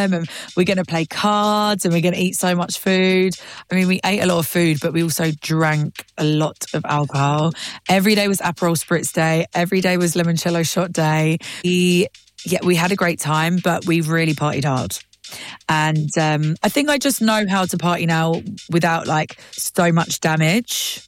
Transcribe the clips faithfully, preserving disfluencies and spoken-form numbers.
and we're going to play cards and we're going to eat so much food. I mean, we ate a lot of food, but we also drank a lot of alcohol. Every day was Aperol Spritz day. Every day was limoncello shot day. We, yeah, we had a great time, but we really partied hard. And um, I think I just know how to party now without like so much damage.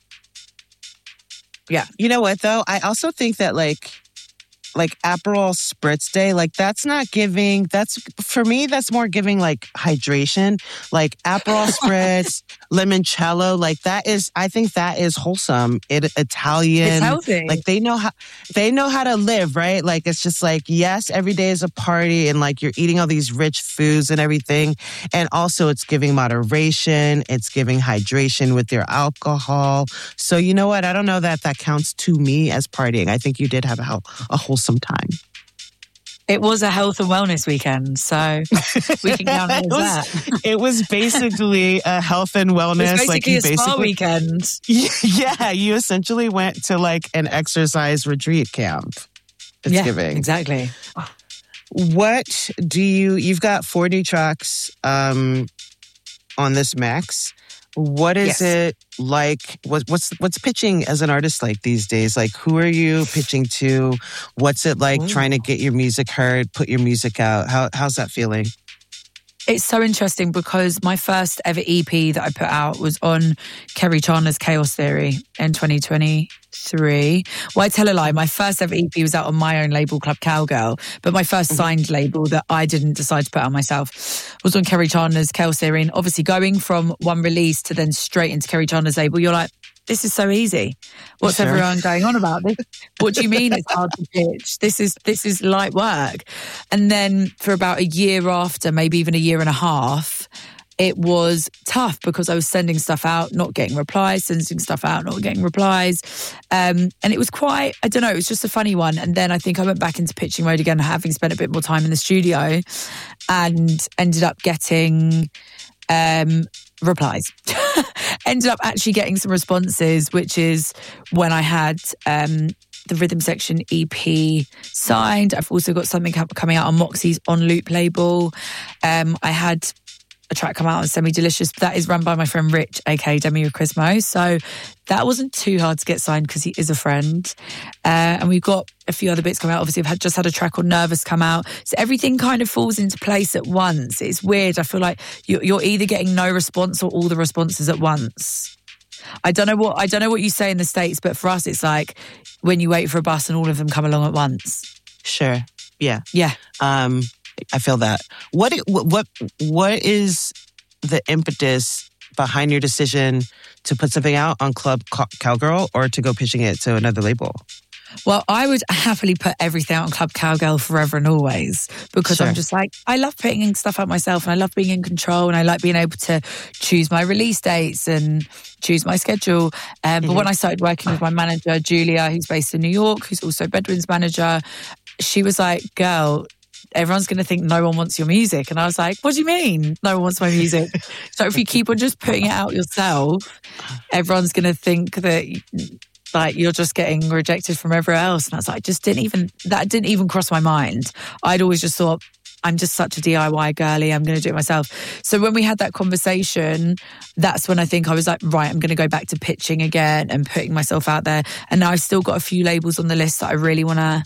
Yeah. You know what, though? I also think that like, like Aperol Spritz Day, like that's not giving, that's, for me, that's more giving like hydration. Like Aperol Spritz, limoncello, like that is, I think that is wholesome. It, Italian. It's healthy. Like they know how, they know how to live, right? Like it's just like, yes, every day is a party and like you're eating all these rich foods and everything. And also it's giving moderation. It's giving hydration with your alcohol. So you know what? I don't know that that counts to me as partying. I think you did have a, a wholesome time. It was a health and wellness weekend, so we can count it as it was, that. It was basically a health and wellness. It was basically like a spa weekend. Yeah, you essentially went to like an exercise retreat camp. It's yeah, giving. Exactly. What do you, you've got four new tracks um, on this Max. What is yes. it like? What, what's what's pitching as an artist like these days? Like, who are you pitching to? What's it like Ooh. trying to get your music heard, put your music out? How how's that feeling? It's so interesting because my first ever E P that I put out was on Kerry Chandler's Chaos Theory in twenty twenty-three. Well, I tell a lie. My first ever E P was out on my own label, Club Cowgirl. But my first mm-hmm. signed label that I didn't decide to put out myself was on Kerry Chandler's Chaos Theory. And obviously going from one release to then straight into Kerry Chandler's label, you're like, this is so easy. What's sure. everyone going on about this? What do you mean it's hard to pitch? This is this is light work. And then for about a year after, maybe even a year and a half, it was tough because I was sending stuff out, not getting replies, sending stuff out, not getting replies. Um, and it was quite, I don't know, it was just a funny one. And then I think I went back into pitching mode again, having spent a bit more time in the studio and ended up getting um, replies. Ended up actually getting some responses, which is when I had um, the Rhythm Section E P signed. I've also got something coming out on Moxie's On Loop label. Um, I had a track come out on Semi Delicious. That is run by my friend Rich, aka Demi Crismo. So that wasn't too hard to get signed because he is a friend. Uh, and we've got a few other bits come out. Obviously, I've had, just had a track on Nervous come out. So everything kind of falls into place at once. It's weird. I feel like you're, you're either getting no response or all the responses at once. I don't know what I don't know what you say in the States, but for us, it's like when you wait for a bus and all of them come along at once. Sure. Yeah. Yeah. Um, I feel that. What what what is the impetus behind your decision to put something out on Club Cowgirl or to go pitching it to another label? Well, I would happily put everything out on Club Cowgirl forever and always because sure. I'm just like, I love putting stuff out myself and I love being in control and I like being able to choose my release dates and choose my schedule. Um, mm-hmm. But when I started working with my manager, Julia, who's based in New York, who's also Bedouin's manager, she was like, girl, everyone's going to think no one wants your music. And I was like, what do you mean no one wants my music? So if you keep on just putting it out yourself, everyone's going to think that like you're just getting rejected from everywhere else. And I was like, just didn't even, that didn't even cross my mind. I'd always just thought, I'm just such a D I Y girly, I'm going to do it myself. So when we had that conversation, that's when I think I was like, right, I'm going to go back to pitching again and putting myself out there. And now I've still got a few labels on the list that I really want to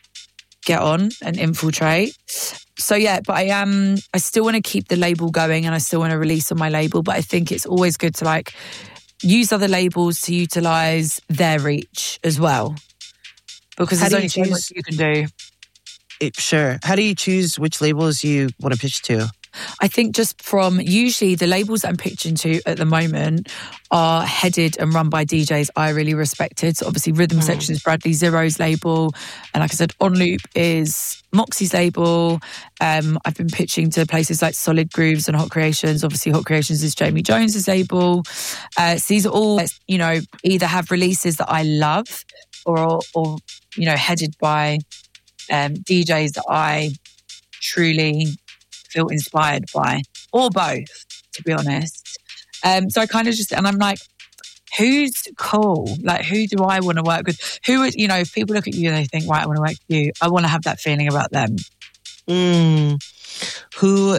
get on and infiltrate. So yeah, but I am, I still want to keep the label going and I still want to release on my label, but I think it's always good to like use other labels to utilize their reach as well. Because How there's only so choose, much you can do. It, sure. How do you choose which labels you want to pitch to? I think just from, usually the labels that I'm pitching to at the moment are headed and run by D Js I really respected. So obviously Rhythm mm. Section is Bradley Zero's label. And like I said, On Loop is Moxie's label. Um, I've been pitching to places like Solid Grooves and Hot Creations. Obviously Hot Creations is Jamie Jones's label. Uh, so these are all, you know, either have releases that I love or, or you know, headed by um, D Js that I truly feel inspired by, or both, to be honest. Um, so I kind of just, and I'm like, who's cool? Like, who do I want to work with? Who would, you know, if people look at you and they think, right, I want to work with you, I want to have that feeling about them. Mm. Who